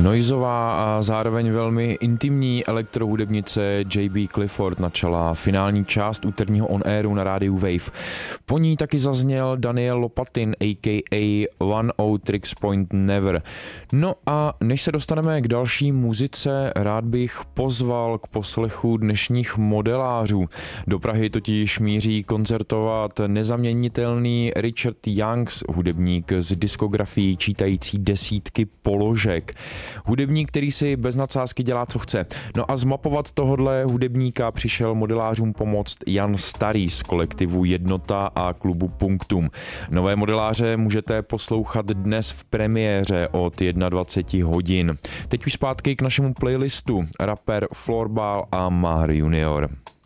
Noizová a zároveň velmi intimní elektrohudebnice J.B. Clifford načala finální část úterního on-airu na rádiu Wave. Po ní taky zazněl Daniel Lopatin a.k.a. One O Tricks Point Never. No a než se dostaneme k další muzice, rád bych pozval k poslechu dnešních modelářů. Do Prahy totiž míří koncertovat nezaměnitelný Richard Youngs, hudebník s diskografií čítající desítky položek. Hudebník, který si bez nadsázky dělá, co chce. No a zmapovat tohodle hudebníka přišel modelářům pomoct Jan Starý z kolektivu Jednota a klubu Punktum. Nové modeláře můžete poslouchat dnes v premiéře od 21 hodin. Teď už zpátky k našemu playlistu. Rapper Floorball a Mahr Junior.